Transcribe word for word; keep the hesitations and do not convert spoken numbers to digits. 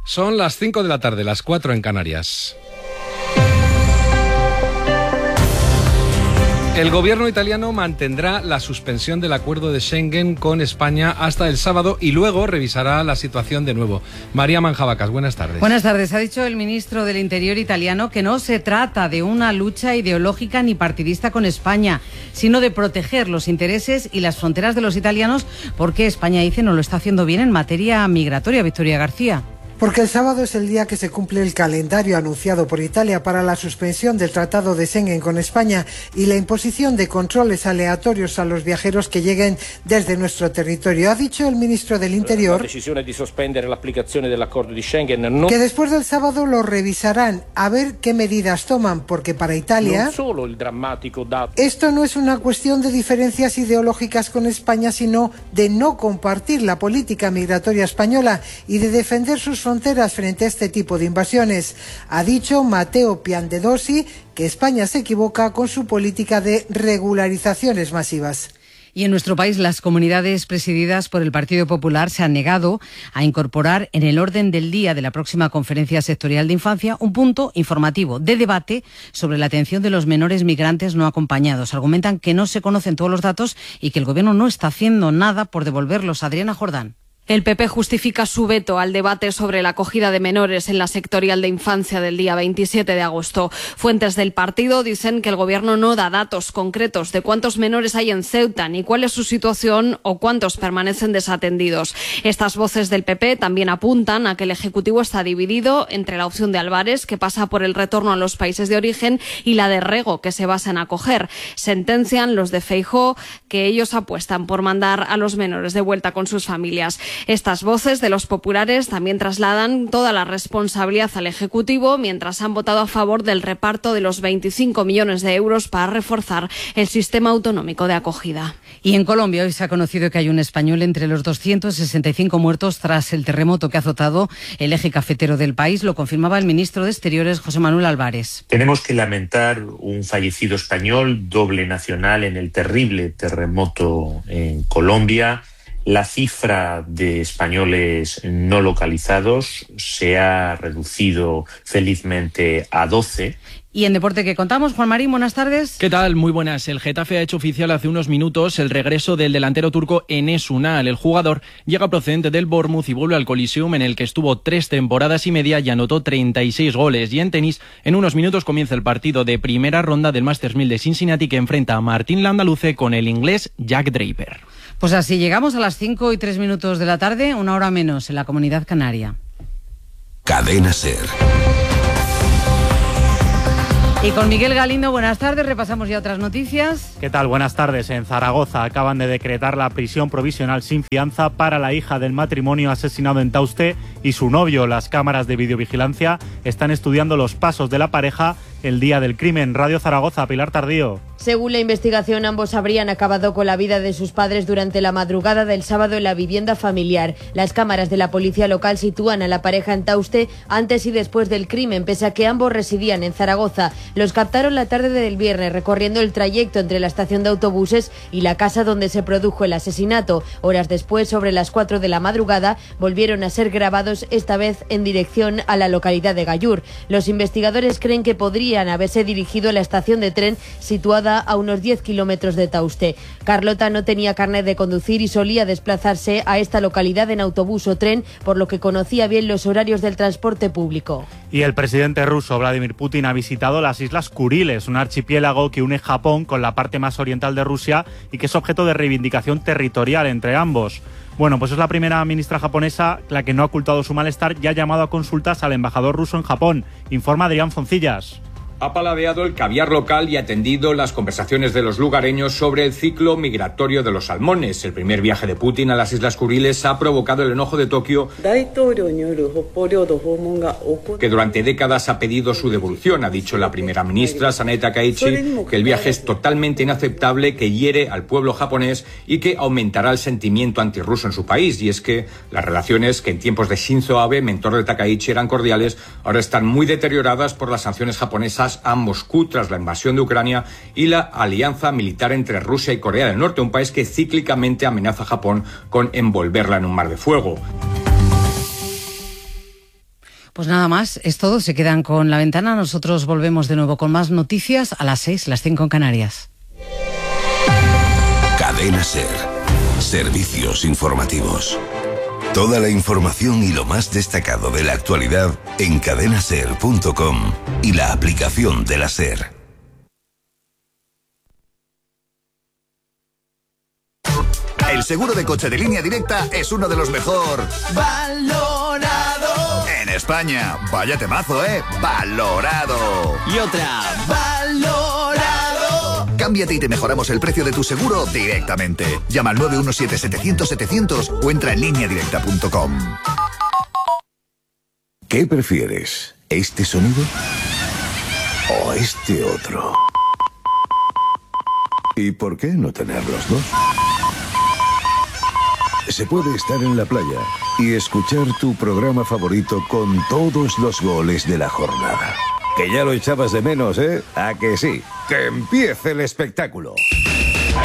Son las cinco de la tarde, las cuatro en Canarias. El gobierno italiano mantendrá la suspensión del acuerdo de Schengen con España hasta el sábado y luego revisará la situación de nuevo. María Manjabacas, buenas tardes. Buenas tardes. Ha dicho el ministro del Interior italiano que no se trata de una lucha ideológica ni partidista con España, sino de proteger los intereses y las fronteras de los italianos, porque España, dice, no lo está haciendo bien en materia migratoria. Victoria García. Porque el sábado es el día que se cumple el calendario anunciado por Italia para la suspensión del Tratado de Schengen con España y la imposición de controles aleatorios a los viajeros que lleguen desde nuestro territorio. Ha dicho el ministro del Interior la decisión de suspender la aplicación del acuerdo de Schengen no... que después del sábado lo revisarán a ver qué medidas toman, porque para Italia no solo el dramático dato... esto no es una cuestión de diferencias ideológicas con España, sino de no compartir la política migratoria española y de defender sus fronteras frente a este tipo de invasiones. Ha dicho Matteo Piantedosi que España se equivoca con su política de regularizaciones masivas. Y en nuestro país, las comunidades presididas por el Partido Popular se han negado a incorporar en el orden del día de la próxima Conferencia Sectorial de Infancia un punto informativo de debate sobre la atención de los menores migrantes no acompañados. Argumentan que no se conocen todos los datos y que el Gobierno no está haciendo nada por devolverlos. Adriana Jordán. El P P justifica su veto al debate sobre la acogida de menores en la sectorial de infancia del día veintisiete de agosto. Fuentes del partido dicen que el Gobierno no da datos concretos de cuántos menores hay en Ceuta, ni cuál es su situación o cuántos permanecen desatendidos. Estas voces del P P también apuntan a que el Ejecutivo está dividido entre la opción de Álvarez, que pasa por el retorno a los países de origen, y la de Rego, que se basa en acoger. Sentencian los de Feijóo que ellos apuestan por mandar a los menores de vuelta con sus familias. Estas voces de los populares también trasladan toda la responsabilidad al Ejecutivo, mientras han votado a favor del reparto de los veinticinco millones de euros para reforzar el sistema autonómico de acogida. Y en Colombia hoy se ha conocido que hay un español entre los doscientos sesenta y cinco muertos tras el terremoto que ha azotado el eje cafetero del país. Lo confirmaba el ministro de Exteriores, José Manuel Álvarez. Tenemos que lamentar un fallecido español, doble nacional, en el terrible terremoto en Colombia. La cifra de españoles no localizados se ha reducido felizmente a doce. Y en deporte que contamos, Juan Marín, buenas tardes. ¿Qué tal? Muy buenas. El Getafe ha hecho oficial hace unos minutos el regreso del delantero turco Enes Ünal. El jugador llega procedente del Bournemouth y vuelve al Coliseum, en el que estuvo tres temporadas y media y anotó treinta y seis goles. Y en tenis, en unos minutos comienza el partido de primera ronda del Masters mil de Cincinnati, que enfrenta a Martín Landaluce con el inglés Jack Draper. Pues así llegamos a las cinco y tres minutos de la tarde, una hora menos en la Comunidad Canaria. Cadena SER. Y con Miguel Galindo, buenas tardes, repasamos ya otras noticias. ¿Qué tal? Buenas tardes. En Zaragoza acaban de decretar la prisión provisional sin fianza para la hija del matrimonio asesinado en Tauste y su novio. Las cámaras de videovigilancia están estudiando los pasos de la pareja el día del crimen. Radio Zaragoza, Pilar Tardío. Según la investigación, ambos habrían acabado con la vida de sus padres durante la madrugada del sábado en la vivienda familiar. Las cámaras de la policía local sitúan a la pareja en Tauste antes y después del crimen, pese a que ambos residían en Zaragoza. Los captaron la tarde del viernes recorriendo el trayecto entre la estación de autobuses y la casa donde se produjo el asesinato. Horas después, sobre las cuatro de la madrugada, volvieron a ser grabados, esta vez en dirección a la localidad de Gallur. Los investigadores creen que podrían haberse dirigido a la estación de tren situada a unos diez kilómetros de Tauste. Carlota no tenía carnet de conducir y solía desplazarse a esta localidad en autobús o tren, por lo que conocía bien los horarios del transporte público. Y el presidente ruso Vladimir Putin ha visitado las Islas Kuriles, un archipiélago que une Japón con la parte más oriental de Rusia y que es objeto de reivindicación territorial entre ambos. Bueno, pues es la primera ministra japonesa la que no ha ocultado su malestar y ha llamado a consultas al embajador ruso en Japón. Informa Adrián Foncillas. Ha paladeado el caviar local y atendido las conversaciones de los lugareños sobre el ciclo migratorio de los salmones. El primer viaje de Putin a las Islas Kuriles ha provocado el enojo de Tokio, que durante décadas ha pedido su devolución. Ha dicho la primera ministra, Sanae Takaichi, que el viaje es totalmente inaceptable, que hiere al pueblo japonés y que aumentará el sentimiento antirruso en su país. Y es que las relaciones, que en tiempos de Shinzo Abe, mentor de Takaichi, eran cordiales, ahora están muy deterioradas por las sanciones japonesas a Moscú tras la invasión de Ucrania y la alianza militar entre Rusia y Corea del Norte, un país que cíclicamente amenaza a Japón con envolverla en un mar de fuego. Pues nada más, es todo. Se quedan con La Ventana. Nosotros volvemos de nuevo con más noticias a las seis, las cinco en Canarias. Cadena SER. Servicios informativos. Toda la información y lo más destacado de la actualidad en cadena ser punto com y la aplicación de la SER. El seguro de coche de Línea Directa es uno de los mejor valorado en España. Vaya temazo, ¿eh? Valorado. Y otra, valorado. Cámbiate y te mejoramos el precio de tu seguro directamente. Llama al nueve uno siete, setecientos, setecientos o entra en línea directa punto com. ¿Qué prefieres? ¿Este sonido o este otro? ¿Y por qué no tener los dos? Se puede estar en la playa y escuchar tu programa favorito con todos los goles de la jornada. Que ya lo echabas de menos, ¿eh? ¿A que sí? ¡Que empiece el espectáculo!